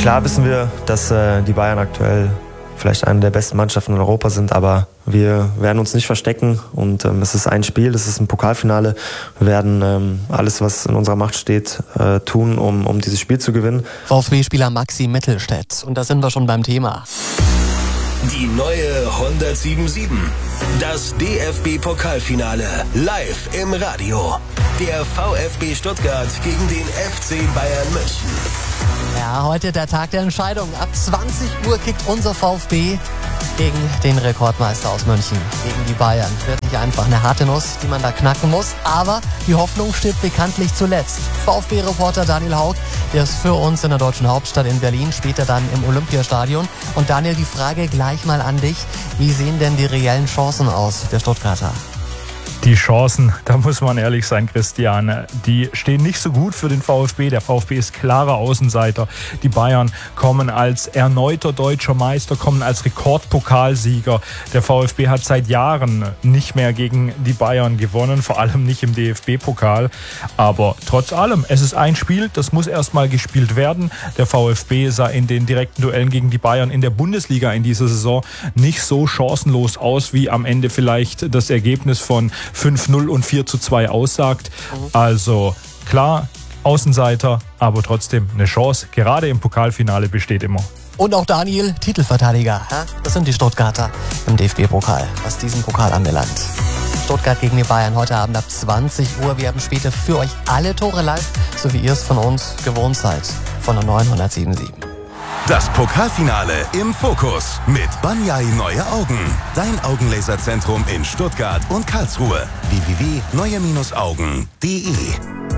Klar wissen wir, dass die Bayern aktuell vielleicht eine der besten Mannschaften in Europa sind, aber wir werden uns nicht verstecken und es ist ein Spiel, es ist ein Pokalfinale. Wir werden alles, was in unserer Macht steht, tun, um dieses Spiel zu gewinnen. VfB-Spieler Maxi Mittelstädt. Und da sind wir schon beim Thema. Die neue 107.7. Das DFB-Pokalfinale live im Radio. Der VfB Stuttgart gegen den FC Bayern München. Ja, heute der Tag der Entscheidung. Ab 20 Uhr kickt unser VfB gegen den Rekordmeister aus München, gegen die Bayern. Wird nicht einfach eine harte Nuss, die man da knacken muss, aber die Hoffnung stirbt bekanntlich zuletzt. VfB-Reporter Daniel Haug, der ist für uns in der deutschen Hauptstadt in Berlin, später dann im Olympiastadion. Und Daniel, die Frage gleich mal an dich. Wie sehen denn die reellen Chancen aus der Stuttgarter? Die Chancen, da muss man ehrlich sein, Christian, die stehen nicht so gut für den VfB. Der VfB ist klarer Außenseiter. Die Bayern kommen als erneuter deutscher Meister, kommen als Rekordpokalsieger. Der VfB hat seit Jahren nicht mehr gegen die Bayern gewonnen, vor allem nicht im DFB-Pokal. Aber trotz allem, es ist ein Spiel, das muss erstmal gespielt werden. Der VfB sah in den direkten Duellen gegen die Bayern in der Bundesliga in dieser Saison nicht so chancenlos aus, wie am Ende vielleicht das Ergebnis von 5-0 und 4-2 aussagt. Also klar, Außenseiter, aber trotzdem eine Chance. Gerade im Pokalfinale besteht immer. Und auch Daniel, Titelverteidiger. Das sind die Stuttgarter im DFB-Pokal, was diesen Pokal anbelangt. Stuttgart gegen die Bayern heute Abend ab 20 Uhr. Wir haben später für euch alle Tore live, so wie ihr es von uns gewohnt seid, von der 907.7. Das Pokalfinale im Fokus mit Banyai Neue Augen. Dein Augenlaserzentrum in Stuttgart und Karlsruhe. www.neue-augen.de